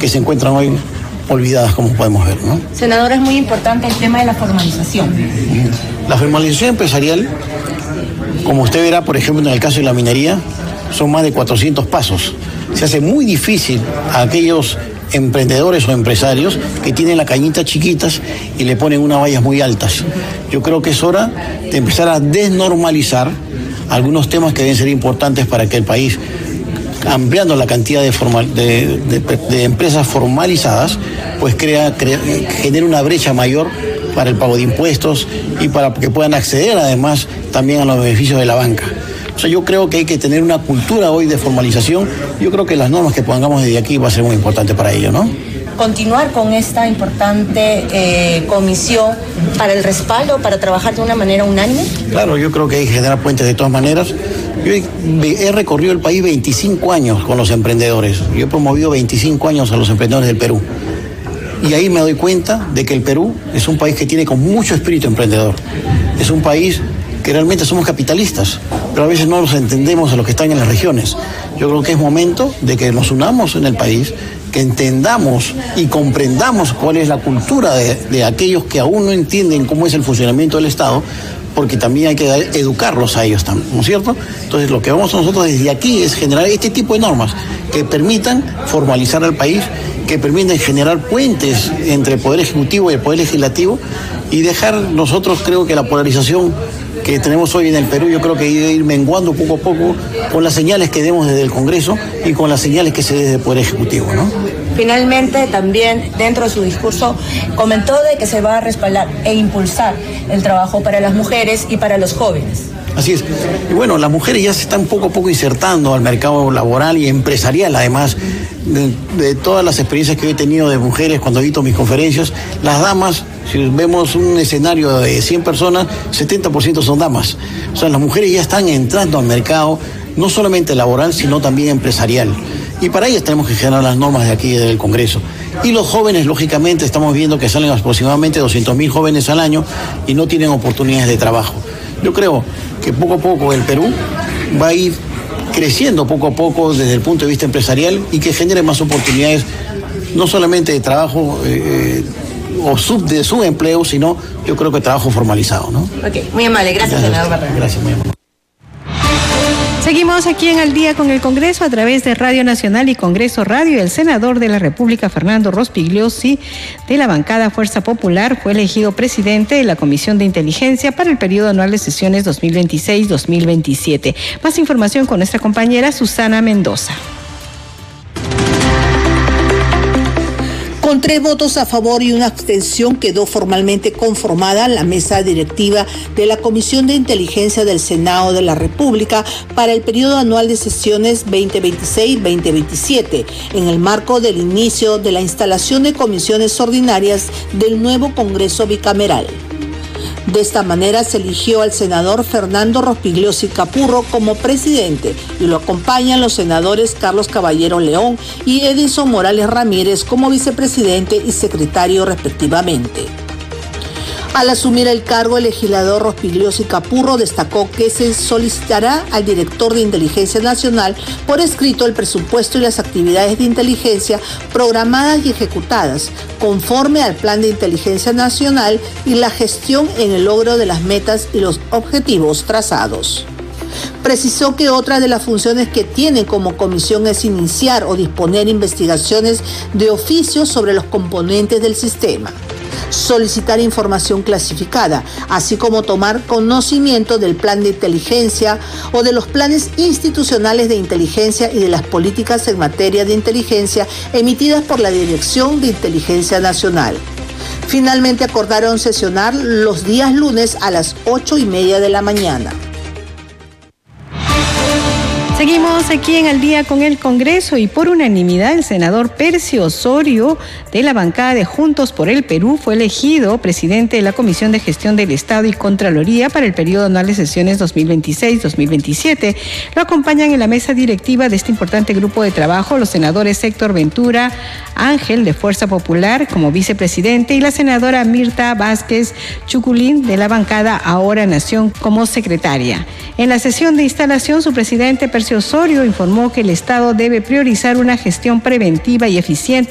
que se encuentran hoy olvidadas, como podemos ver, ¿no? Senador, es muy importante el tema de la formalización. La formalización empresarial, como usted verá, por ejemplo, en el caso de la minería, son más de 400 pasos. Se hace muy difícil a aquellos emprendedores o empresarios que tienen la cañita chiquitas y le ponen unas vallas muy altas. Yo creo que es hora de empezar a desnormalizar algunos temas que deben ser importantes para que el país, ampliando la cantidad de empresas formalizadas, pues genere una brecha mayor para el pago de impuestos y para que puedan acceder además también a los beneficios de la banca. O sea, yo creo que hay que tener una cultura hoy de formalización. Yo creo que las normas que pongamos desde aquí va a ser muy importante para ello, ¿no? Continuar con esta importante comisión para el respaldo, para trabajar de una manera unánime. Claro, yo creo que hay que generar puentes de todas maneras. Yo he recorrido el país 25 años con los emprendedores. Yo he promovido 25 años a los emprendedores del Perú. Y ahí me doy cuenta de que el Perú es un país que tiene con mucho espíritu emprendedor. Es un país que realmente somos capitalistas, pero a veces no nos entendemos a los que están en las regiones. Yo creo que es momento de que nos unamos en el país, que entendamos y comprendamos cuál es la cultura de aquellos que aún no entienden cómo es el funcionamiento del Estado, porque también hay que educarlos a ellos también, ¿no es cierto? Entonces lo que vamos a nosotros desde aquí es generar este tipo de normas que permitan formalizar al país, que permitan generar puentes entre el Poder Ejecutivo y el Poder Legislativo y dejar nosotros, creo que la polarización que tenemos hoy en el Perú, yo creo que debe ir menguando poco a poco con las señales que demos desde el Congreso y con las señales que se dé desde el Poder Ejecutivo, ¿no? Finalmente, también dentro de su discurso comentó de que se va a respaldar e impulsar el trabajo para las mujeres y para los jóvenes. Así es. Y bueno, las mujeres ya se están poco a poco insertando al mercado laboral y empresarial, además de todas las experiencias que he tenido de mujeres cuando he visto mis conferencias. Las damas, si vemos un escenario de 100 personas, 70% son damas. O sea, las mujeres ya están entrando al mercado, no solamente laboral, sino también empresarial. Y para ellas tenemos que generar las normas de aquí del Congreso. Y los jóvenes, lógicamente, estamos viendo que salen aproximadamente 200.000 jóvenes al año y no tienen oportunidades de trabajo. Yo creo que poco a poco el Perú va a ir creciendo poco a poco desde el punto de vista empresarial y que genere más oportunidades, no solamente de trabajo o de subempleo, sino yo creo que trabajo formalizado, ¿no? Ok, muy amable. Gracias, senador Barrera. Gracias, muy amable. Seguimos aquí en Al Día con el Congreso a través de Radio Nacional y Congreso Radio. El senador de la República, Fernando Rospigliosi, de la bancada Fuerza Popular, fue elegido presidente de la Comisión de Inteligencia para el periodo anual de sesiones 2026-2027. Más información con nuestra compañera Susana Mendoza. Con 3 votos a favor y una abstención quedó formalmente conformada la mesa directiva de la Comisión de Inteligencia del Senado de la República para el periodo anual de sesiones 2026-2027, en el marco del inicio de la instalación de comisiones ordinarias del nuevo Congreso bicameral. De esta manera se eligió al senador Fernando Rospigliosi Capurro como presidente y lo acompañan los senadores Carlos Caballero León y Edison Morales Ramírez como vicepresidente y secretario respectivamente. Al asumir el cargo, el legislador Rospigliosi Capurro destacó que se solicitará al director de Inteligencia Nacional por escrito el presupuesto y las actividades de inteligencia programadas y ejecutadas, conforme al Plan de Inteligencia Nacional y la gestión en el logro de las metas y los objetivos trazados. Precisó que otra de las funciones que tiene como comisión es iniciar o disponer investigaciones de oficio sobre los componentes del sistema, solicitar información clasificada, así como tomar conocimiento del plan de inteligencia o de los planes institucionales de inteligencia y de las políticas en materia de inteligencia emitidas por la Dirección de Inteligencia Nacional. Finalmente acordaron sesionar los días lunes a las 8:30 de la mañana. Seguimos aquí en Al Día con el Congreso y por unanimidad el senador Percio Osorio de la bancada de Juntos por el Perú fue elegido presidente de la Comisión de Gestión del Estado y Contraloría para el periodo anual de sesiones 2026-2027. Lo acompañan en la mesa directiva de este importante grupo de trabajo los senadores Héctor Ventura Ángel de Fuerza Popular como vicepresidente y la senadora Mirta Vázquez Chuculín de la bancada Ahora Nación como secretaria. En la sesión de instalación, su presidente Percio Osorio informó que el Estado debe priorizar una gestión preventiva y eficiente